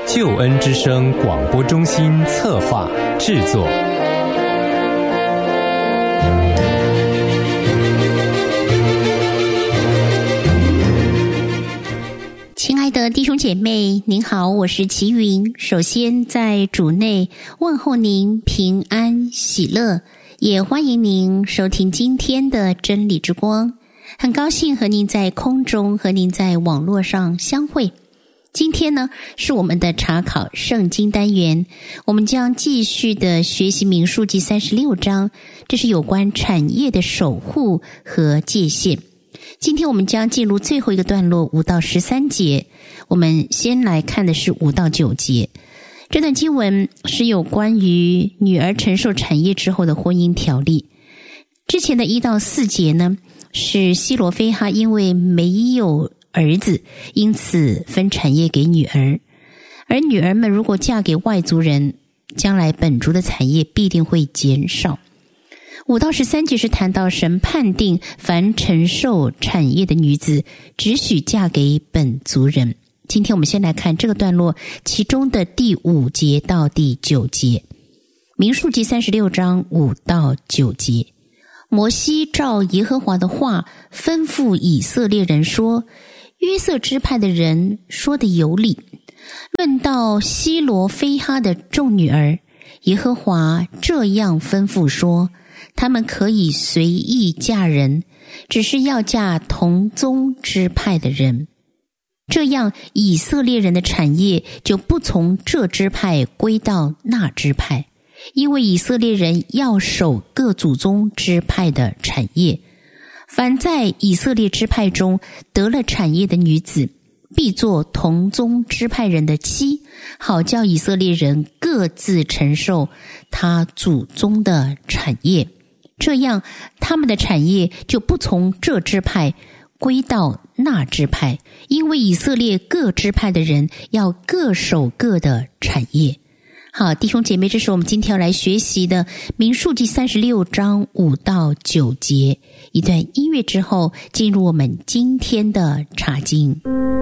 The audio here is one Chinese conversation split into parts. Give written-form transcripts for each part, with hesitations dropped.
救恩之声广播中心策划制作。 亲爱的弟兄姐妹，您好，我是齐云。首先在主内问候您平安喜乐，也欢迎您收听今天的真理之光。很高兴和您在空中和您在网络上相会。今天呢，是我们的查考圣经单元，我们将继续的学习民数记36章，这是有关产业的守护和界限。今天我们将进入最后一个段落5到13节，我们先来看的是5到9节。这段经文是有关于女儿承受产业之后的婚姻条例。之前的1到4节呢，是西罗非哈因为没有儿子，因此分产业给女儿，而女儿们如果嫁给外族人，将来本族的产业必定会减少。5到13节是谈到神判定凡承受产业的女子只许嫁给本族人。今天我们先来看这个段落其中的第5节到第9节。民数记36章5到9节。摩西照耶和华的话吩咐以色列人说，约瑟支派的人说的有理。论到西罗非哈的众女儿，耶和华这样吩咐说，他们可以随意嫁人，只是要嫁同宗支派的人。这样以色列人的产业就不从这支派归到那支派，因为以色列人要守各祖宗支派的产业。凡在以色列支派中得了产业的女子，必做同宗支派人的妻，好叫以色列人各自承受他祖宗的产业。这样他们的产业就不从这支派归到那支派，因为以色列各支派的人要各守各的产业。好，弟兄姐妹，这是我们今天要来学习的民数记36章5到9节。一段音乐之后，进入我们今天的查经。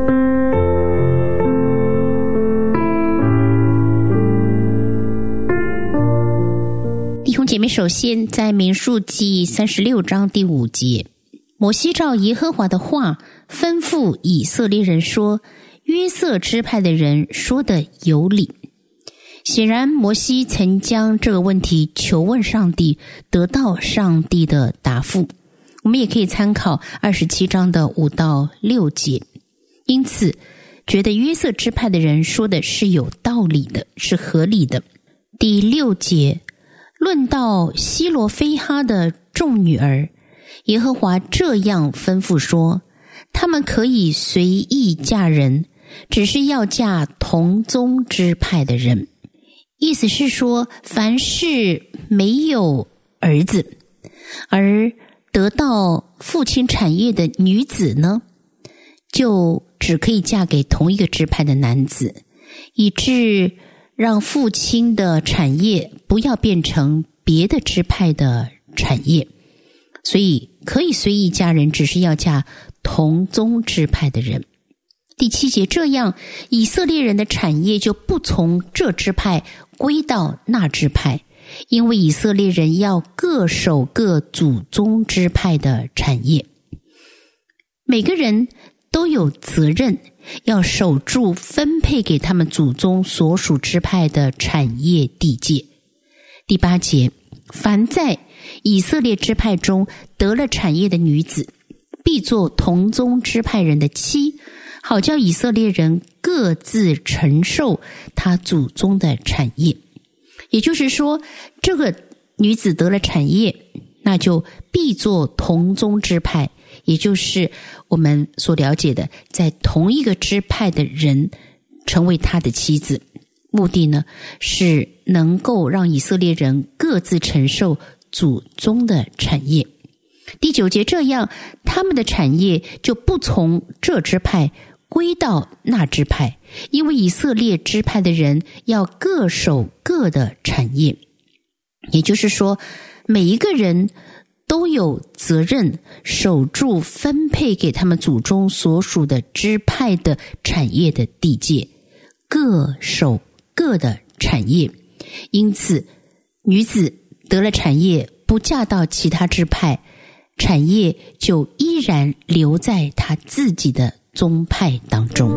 弟兄姐妹，首先在民数记36章第5节，摩西照耶和华的话吩咐以色列人说，约瑟支派的人说的有理。显然摩西曾将这个问题求问上帝，得到上帝的答复。我们也可以参考27章的5到6节。因此觉得约瑟支派的人说的是有道理的，是合理的。第6节，论到西罗非哈的众女儿，耶和华这样吩咐说，他们可以随意嫁人，只是要嫁同宗支派的人。意思是说，凡是没有儿子而得到父亲产业的女子呢，就只可以嫁给同一个支派的男子，以致让父亲的产业不要变成别的支派的产业。所以可以随意嫁人，只是要嫁同宗支派的人。第7节，这样以色列人的产业就不从这支派归到那支派，因为以色列人要各守各祖宗支派的产业。每个人都有责任要守住分配给他们祖宗所属支派的产业地界。第8节，凡在以色列支派中得了产业的女子，必做同宗支派人的妻，好叫以色列人各自承受他祖宗的产业。也就是说，这个女子得了产业，那就必做同宗支派，也就是我们所了解的在同一个支派的人成为他的妻子。目的呢，是能够让以色列人各自承受祖宗的产业。第9节，这样他们的产业就不从这支派归到那支派，因为以色列支派的人要各守各的产业。也就是说，每一个人都有责任守住分配给他们祖宗所属的支派的产业的地界， 各守各的产业，因此女子得了产业，不嫁到其他支派，产业就依然留在她自己的宗派当中。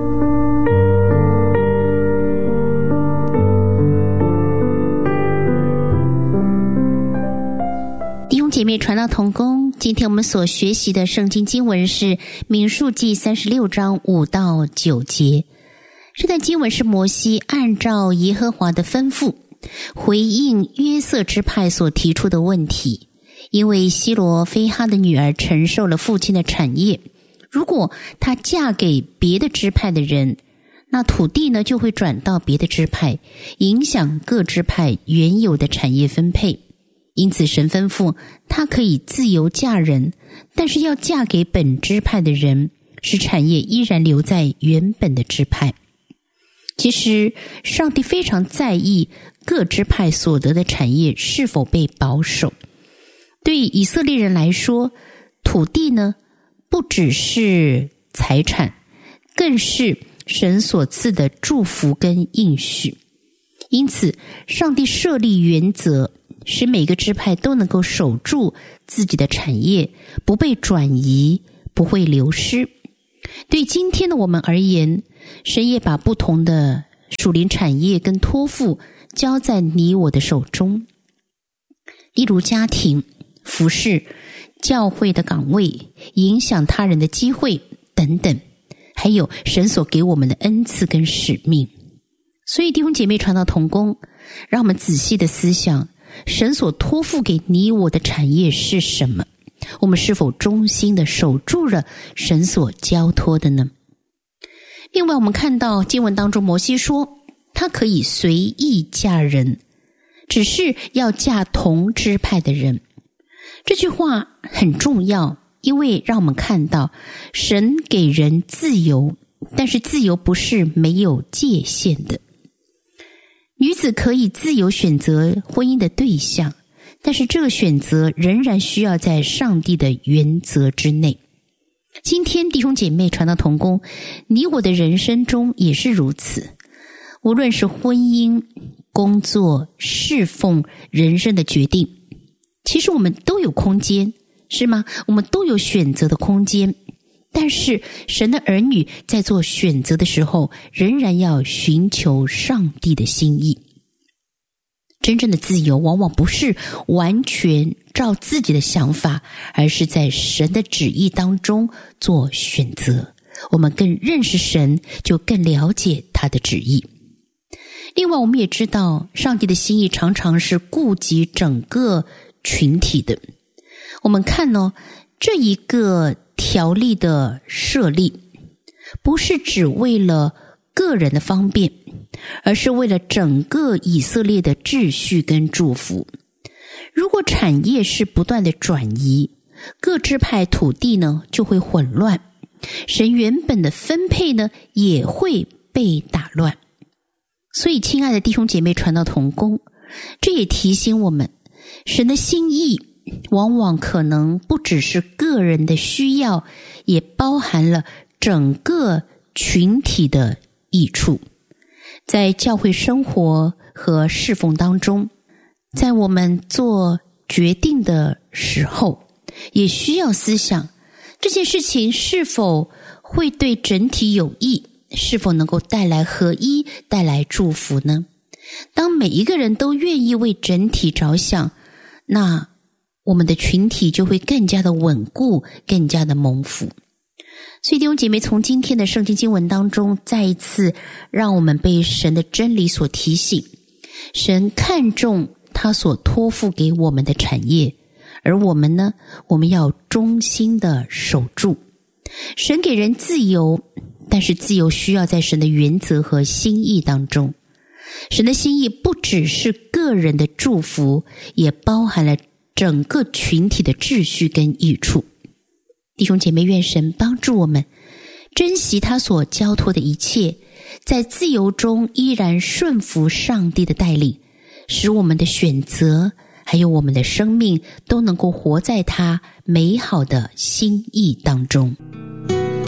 弟兄姐妹传道同工，今天我们所学习的圣经经文是民数记36章5到9节。这段经文是摩西按照耶和华的吩咐回应约瑟支派所提出的问题。因为西罗非哈的女儿承受了父亲的产业，如果她嫁给别的支派的人，那土地呢就会转到别的支派，影响各支派原有的产业分配。因此神吩咐她可以自由嫁人，但是要嫁给本支派的人，使产业依然留在原本的支派。其实上帝非常在意各支派所得的产业是否被保守。对以色列人来说，土地呢不只是财产，更是神所赐的祝福跟应许。因此上帝设立原则，使每个支派都能够守住自己的产业，不被转移，不会流失。对今天的我们而言，神也把不同的属灵产业跟托付交在你我的手中，例如家庭、服事、教会的岗位、影响他人的机会等等，还有神所给我们的恩赐跟使命。所以弟兄姐妹传道同工，让我们仔细的思想，神所托付给你我的产业是什么？我们是否忠心的守住了神所交托的呢？另外我们看到经文当中摩西说，他可以随意嫁人，只是要嫁同支派的人。这句话很重要，因为让我们看到神给人自由，但是自由不是没有界限的。女子可以自由选择婚姻的对象，但是这个选择仍然需要在上帝的原则之内。今天弟兄姐妹传道同工，你我的人生中也是如此，无论是婚姻、工作、侍奉、人生的决定，其实我们都有空间，是吗？我们都有选择的空间，但是神的儿女在做选择的时候，仍然要寻求上帝的心意。真正的自由往往不是完全照自己的想法，而是在神的旨意当中做选择。我们更认识神，就更了解他的旨意。另外我们也知道，上帝的心意常常是顾及整个群体的。我们看这一个条例的设立，不是只为了个人的方便，而是为了整个以色列的秩序跟祝福。如果产业是不断的转移，各支派土地呢就会混乱，神原本的分配呢也会被打乱。所以亲爱的弟兄姐妹传道同工，这也提醒我们，神的心意往往可能不只是个人的需要，也包含了整个群体的益处。在教会生活和侍奉当中，在我们做决定的时候，也需要思想这件事情是否会对整体有益，是否能够带来合一，带来祝福呢？当每一个人都愿意为整体着想，那我们的群体就会更加的稳固，更加的蒙福。所以弟兄姐妹，从今天的圣经经文当中，再一次让我们被神的真理所提醒。神看重他所托付给我们的产业，而我们呢，我们要忠心的守住。神给人自由，但是自由需要在神的原则和心意当中。神的心意不只是个人的祝福，也包含了整个群体的秩序跟益处。弟兄姐妹，愿神帮助我们珍惜他所交托的一切，在自由中依然顺服上帝的带领，使我们的选择还有我们的生命都能够活在他美好的心意当中。